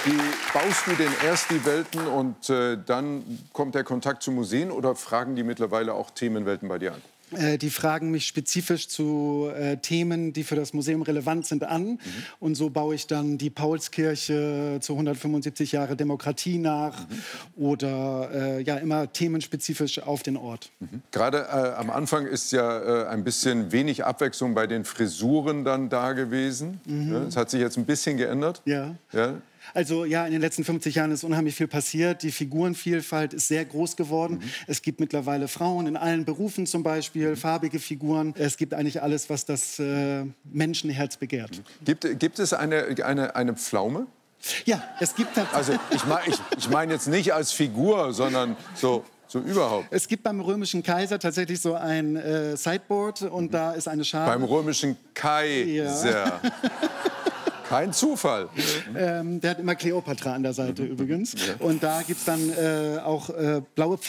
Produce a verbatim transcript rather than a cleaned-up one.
Wie baust du denn erst die Welten und äh, dann kommt der Kontakt zu Museen oder fragen die mittlerweile auch Themenwelten bei dir an? Äh, die fragen mich spezifisch zu äh, Themen, die für das Museum relevant sind, an. Mhm. Und so baue ich dann die Paulskirche zu hundertfünfundsiebzig Jahre Demokratie nach. Mhm. Oder äh, ja, immer themenspezifisch auf den Ort. Mhm. Gerade äh, am Anfang ist ja äh, ein bisschen wenig Abwechslung bei den Frisuren dann da gewesen. Mhm. Ja, das hat sich jetzt ein bisschen geändert. Ja. Ja. Also ja, in den letzten fünfzig Jahren ist unheimlich viel passiert. Die Figurenvielfalt ist sehr groß geworden. Mhm. Es gibt mittlerweile Frauen in allen Berufen zum Beispiel, farbige Figuren. Es gibt eigentlich alles, was das äh, Menschenherz begehrt. Mhm. Gibt, gibt es eine, eine, eine Pflaume? Ja, es gibt tatsächlich... Also ich meine ich, ich mein jetzt nicht als Figur, sondern so... So überhaupt. Es gibt beim römischen Kaiser tatsächlich so ein äh, Sideboard und mhm. da ist eine Schale. Beim römischen Kaiser. Ja. Kein Zufall. Ähm, der hat immer Kleopatra an der Seite mhm. übrigens. Ja. Und da gibt es dann äh, auch äh, blaue Pflanzen.